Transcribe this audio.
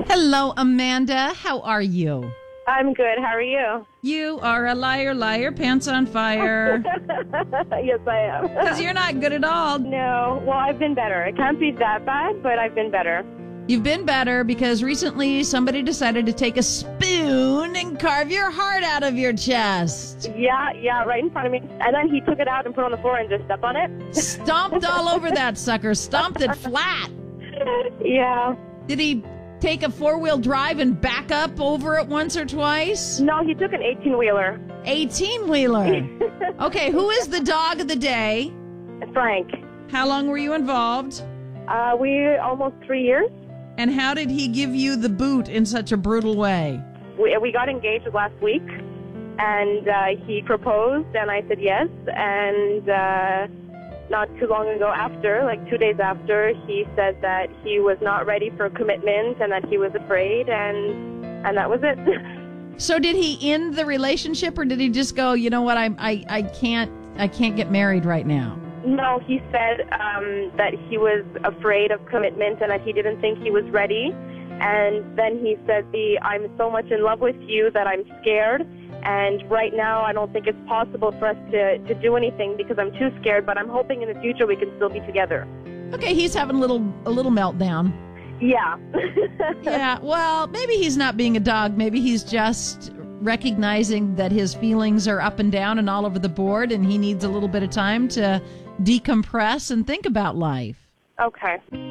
Hello, Amanda. How are you? I'm good. How are you? You are a liar, liar, pants on fire. Yes, I am. Because you're not good at all. No. Well, I've been better. It can't be that bad, but I've been better. You've been better because recently somebody decided to take a spoon and carve your heart out of your chest. Yeah, right in front of me. And then he took it out and put it on the floor and just stepped on it. Stomped all over that sucker. Stomped it flat. Yeah. Did he take a 4-wheel drive and back up over it once or twice? No, he took an 18-wheeler. 18-wheeler. Okay, who is the dog of the day? Frank. How long were you involved? We almost 3 years. And how did he give you the boot in such a brutal way? We got engaged last week, and he proposed, and I said yes. And not too long ago after, like 2 days after, he said that he was not ready for commitment and that he was afraid, and that was it. So did he end the relationship, or did he just go, you know what, I can't get married right now? No, he said that he was afraid of commitment and that he didn't think he was ready. And then he said, I'm so much in love with you that I'm scared. And right now, I don't think it's possible for us to do anything because I'm too scared. But I'm hoping in the future we can still be together. Okay, he's having a little meltdown. Yeah. Yeah, well, maybe he's not being a dog. Maybe he's just recognizing that his feelings are up and down and all over the board, and he needs a little bit of time to decompress and think about life. Okay.